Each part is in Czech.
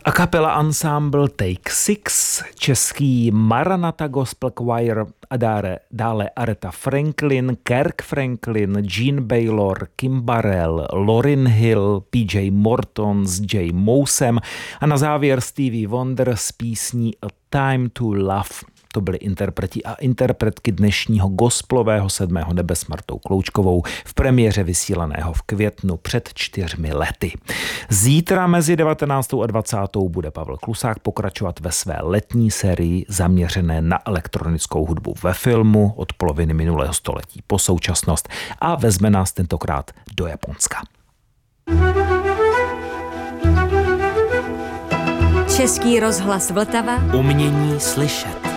A kapela Ensemble Take Six, český Maranatha Gospel Choir a dále Aretha Franklin, Kirk Franklin, Gene Baylor, Kim Burrell, Lauryn Hill, PJ Morton s Jay Mousem a na závěr Stevie Wonder s písní A Time to Love. To byli interpreti a interpretky dnešního gospelového 7. nebe s Martou Kloučkovou v premiéře vysílaného v květnu před 4 lety. Zítra mezi 19. a 20. bude Pavel Klusák pokračovat ve své letní sérii zaměřené na elektronickou hudbu ve filmu od poloviny minulého století po současnost a vezme nás tentokrát do Japonska. Český rozhlas Vltava. Umění slyšet.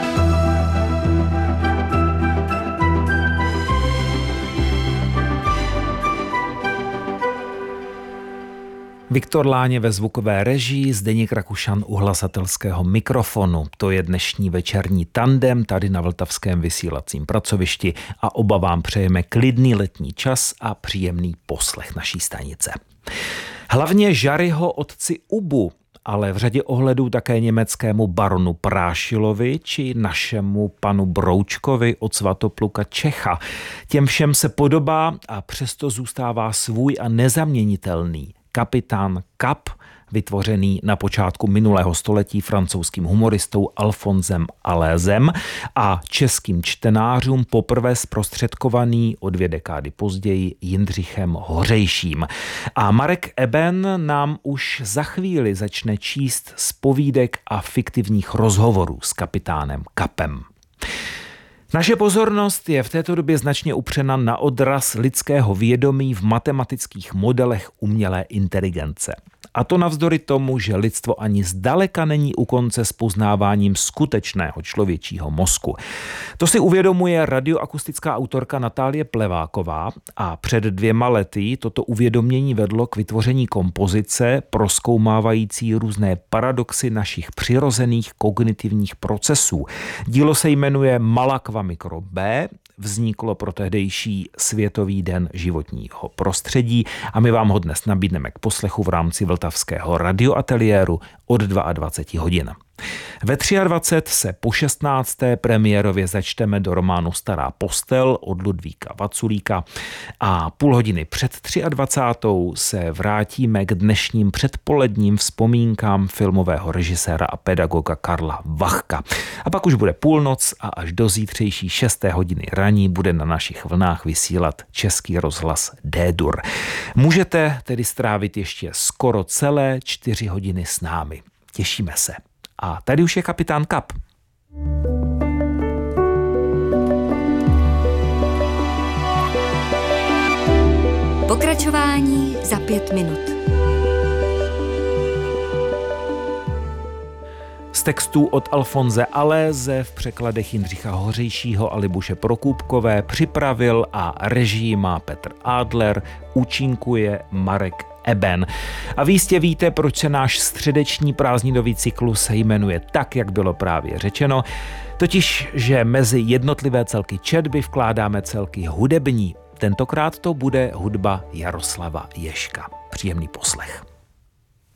Viktor Láně ve zvukové režii, Zdeněk Rakušan u hlasatelského mikrofonu. To je dnešní večerní tandem tady na vltavském vysílacím pracovišti a oba vám přejeme klidný letní čas a příjemný poslech naší stanice. Hlavně Žaryho otci Ubu, ale v řadě ohledů také německému baronu Prášilovi či našemu panu Broučkovi od Svatopluka Čecha. Těm všem se podobá a přesto zůstává svůj a nezaměnitelný kapitán Kap, vytvořený na počátku minulého století francouzským humoristou Alfonsem Alézem a českým čtenářům poprvé zprostředkovaný o 2 dekády později Jindřichem Hořejším. A Marek Eben nám už za chvíli začne číst z povídek a fiktivních rozhovorů s kapitánem Kapem. Naše pozornost je v této době značně upřena na odraz lidského vědomí v matematických modelech umělé inteligence. A to navzdory tomu, že lidstvo ani zdaleka není u konce s poznáváním skutečného člověčího mozku. To si uvědomuje radioakustická autorka Natálie Pleváková a před 2 lety toto uvědomění vedlo k vytvoření kompozice prozkoumávající různé paradoxy našich přirozených kognitivních procesů. Dílo se jmenuje Malakva mikro B, vzniklo pro tehdejší Světový den životního prostředí a my vám ho dnes nabídneme k poslechu v rámci vltavského radioateliéru od 22 hodin. Ve 23 se po 16. premiérově začteme do románu Stará postel od Ludvíka Vaculíka a půl hodiny před 23. se vrátíme k dnešním předpoledním vzpomínkám filmového režiséra a pedagoga Karla Vachka. A pak už bude půlnoc a až do zítřejší 6. hodiny raní bude na našich vlnách vysílat Český rozhlas D-dur. Můžete tedy strávit ještě skoro celé 4 hodiny s námi. Těšíme se. A tady už je kapitán Kap. Pokračování za 5 minut. Z textů od Alfonse Aléze v překladech Jindřicha Hořejšího a Libuše Prokůpkové připravil a režii má Petr Adler, účinkuje Marek Eben. A vy jistě víte, proč se náš středeční prázdninový cyklus jmenuje tak, jak bylo právě řečeno, totiž, že mezi jednotlivé celky četby vkládáme celky hudební. Tentokrát to bude hudba Jaroslava Ježka. Příjemný poslech.